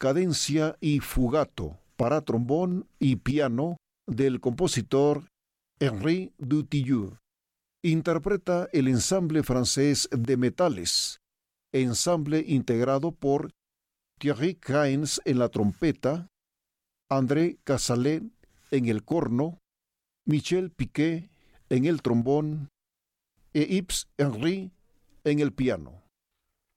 cadencia y fugato para trombón y piano del compositor Henri Dutilleux. Interpreta el ensamble francés de metales, ensamble integrado por Thierry Caens en la trompeta, André Casalet en el corno, Michel Piquet en el trombón e Yves Henry en el piano.